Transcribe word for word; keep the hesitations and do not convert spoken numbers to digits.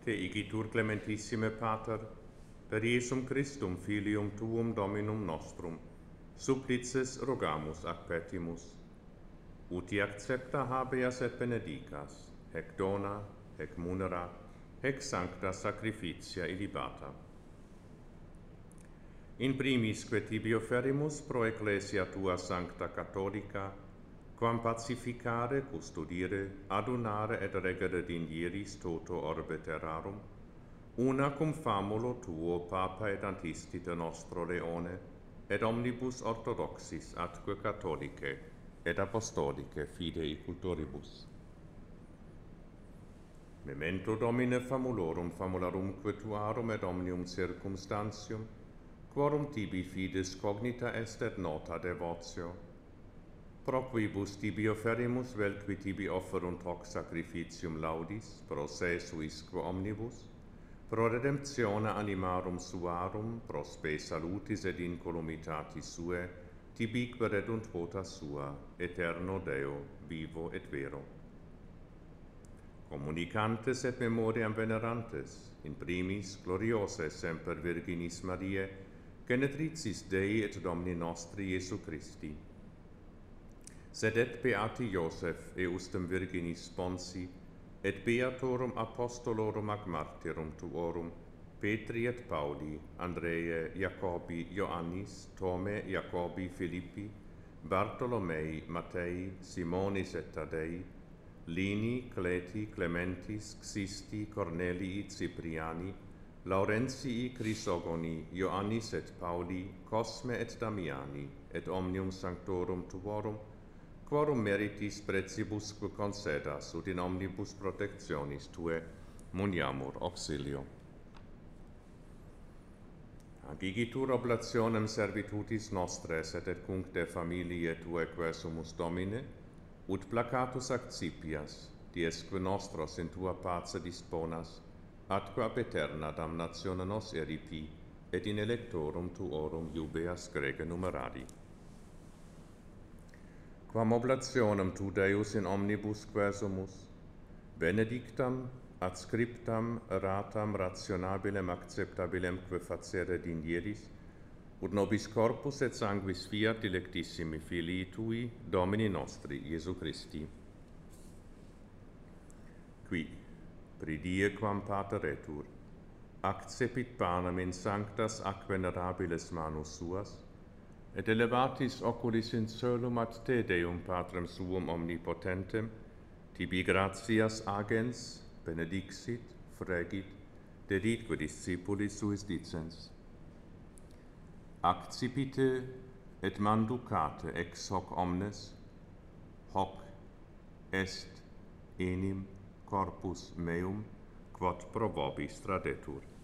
te igitur clementissime Pater, per Iesum Christum filium tuum Dominum nostrum, supplices rogamus ac petimus, uti accepta habeas et benedicas, hec dona, hec munera, hec sancta sacrificia illibata. In primis que tibi offerimus pro ecclesia tua sancta catholica, quam pacificare, custodire, adunare et regere dignieris toto orbe terrarum, una cum famulo tuo Papa et Antistite nostro Leone, et omnibus orthodoxis atque catholicae et apostolicae fidei cultoribus. Memento Domine famulorum famularumque tuarum et omnium circumstantium, quorum tibi fides cognita est et nota devotio, pro quibus tibi offerimus vel qui tibi offerunt hoc sacrificium laudis, pro se suisque omnibus, pro redemptione animarum suarum, pro spe salutis et incolumitatis sue, tibique redunt vota sua, eterno Deo, vivo et vero. Communicantes et memoriam venerantes, in primis gloriose semper Virginis Mariae, genetricis Dei et Domini nostri Iesu Christi, sed et beati Iosef eustem Virginis sponsi, et beatorum apostolorum ac martyrum tuorum, Petri et Pauli, Andreae, Jacobi, Ioannis, Tome, Jacobi, Philippi, Bartolomei, Mattei, Simonis et Tadei, Lini, Cleti, Clementis, Xisti, Cornelii, Cipriani, Laurentii, Chrysogoni, Ioannis et Pauli, Cosme et Damiani, et omnium sanctorum tuorum, quorum meritis precibusque concedas, ut in omnibus protectionis tue muniamur auxilio. Agigitur oblationem servitutis nostres et et cunc de familiae tuae quesumus Domine, ut placatus accipias, diesque nostros in tua pace disponas, atque ab aeterna damnatione nos eripi, et in electorum tuorum iubeas grege numerari. Quam oblationem tu Deus in omnibus quesumus, benedictam, adscriptam, ratam, rationabilem, acceptabilem que facere dignieris, ut nobis corpus et sanguis fiat dilectissimi Filii Tui, Domini nostri, Iesu Christi. Qui, pridie quam pateretur, accepit panem in sanctas ac venerabiles manus suas, et elevatis oculis in coelum ad te Deum Patrem suum omnipotentem, tibi gratias agens, benedixit, fregit, deditque discipulis suis dicens. Accipite et manducate ex hoc omnes, hoc est enim corpus meum, quod pro vobis tradetur.